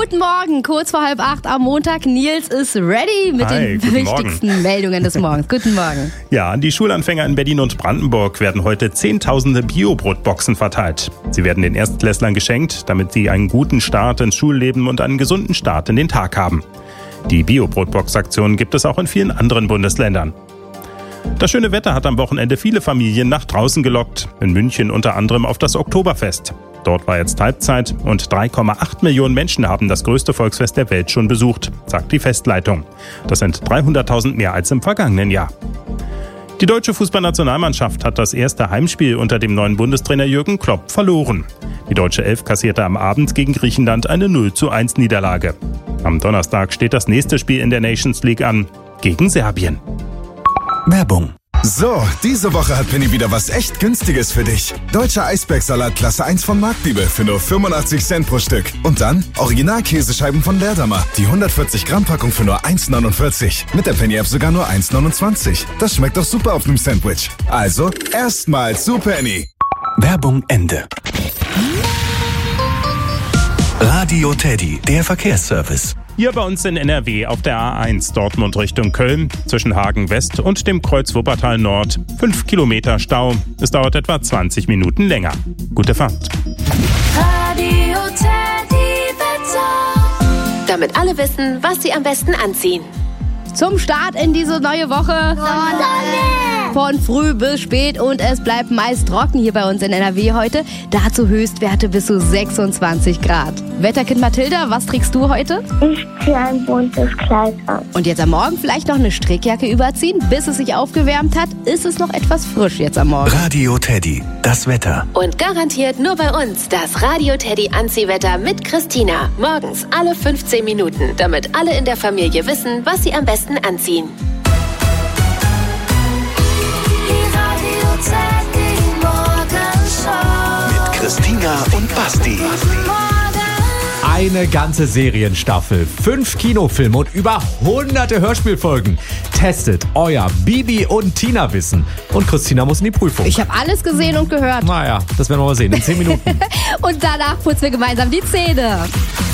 Guten Morgen, kurz vor 7:30 am Montag. Nils ist ready mit den wichtigsten Meldungen des Morgens. Guten Morgen. Ja, an die Schulanfänger in Berlin und Brandenburg werden heute Zehntausende Bio-Brotboxen verteilt. Sie werden den Erstklässlern geschenkt, damit sie einen guten Start ins Schulleben und einen gesunden Start in den Tag haben. Die Bio-Brotbox-Aktion gibt es auch in vielen anderen Bundesländern. Das schöne Wetter hat am Wochenende viele Familien nach draußen gelockt. In München unter anderem auf das Oktoberfest. Dort war jetzt Halbzeit und 3,8 Millionen Menschen haben das größte Volksfest der Welt schon besucht, sagt die Festleitung. Das sind 300.000 mehr als im vergangenen Jahr. Die deutsche Fußballnationalmannschaft hat das erste Heimspiel unter dem neuen Bundestrainer Jürgen Klopp verloren. Die deutsche Elf kassierte am Abend gegen Griechenland eine 0:1 Niederlage. Am Donnerstag steht das nächste Spiel in der Nations League an, gegen Serbien. Werbung. So, diese Woche hat Penny wieder was echt Günstiges für dich. Deutscher Eisbergsalat Klasse 1 von Marktliebe für nur 85 Cent pro Stück. Und dann Original-Käsescheiben von Leerdammer. Die 140 Gramm Packung für nur 1,49. Mit der Penny-App sogar nur 1,29. Das schmeckt doch super auf einem Sandwich. Also, erstmal zu Penny. Werbung Ende. Radio Teddy, der Verkehrsservice. Hier bei uns in NRW auf der A1 Dortmund Richtung Köln zwischen Hagen West und dem Kreuz Wuppertal Nord. 5 Kilometer Stau. Es dauert etwa 20 Minuten länger. Gute Fahrt. Radio Teddy Wetter. Damit alle wissen, was sie am besten anziehen. Zum Start in diese neue Woche. Sonne! Von früh bis spät und es bleibt meist trocken hier bei uns in NRW heute. Dazu Höchstwerte bis zu 26 Grad. Wetterkind Mathilda, was trägst du heute? Ich ziehe ein buntes Kleid an. Und jetzt am Morgen vielleicht noch eine Strickjacke überziehen, bis es sich aufgewärmt hat. Ist es noch etwas frisch jetzt am Morgen? Radio Teddy, das Wetter. Und garantiert nur bei uns das Radio Teddy Anziehwetter mit Christina. Morgens alle 15 Minuten, damit alle in der Familie wissen, was sie am besten anziehen. Die Radio Teddy Morgenshow. Mit Christina und Basti. Eine ganze Serienstaffel, 5 Kinofilme und über hunderte Hörspielfolgen. Testet euer Bibi und Tina Wissen. Und Christina muss in die Prüfung. Ich habe alles gesehen und gehört. Naja, das werden wir mal sehen in 10 Minuten. Und danach putzen wir gemeinsam die Zähne.